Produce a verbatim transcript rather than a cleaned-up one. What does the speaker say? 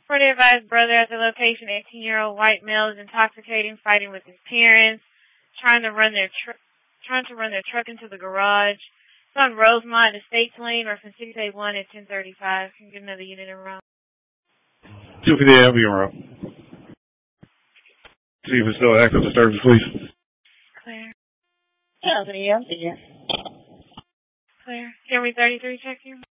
For the advised brother at the location, eighteen-year-old white male is intoxicating, fighting with his parents, trying to run their tr- trying to run their truck into the garage. It's on Rosemont, Estates Lane, or from six eight one at ten thirty-five. Can you get another unit in row? two fifty A M B in row. See if it's still active disturbance, please. Claire. Yeah, I'm here. Claire. Henry thirty-three, check you.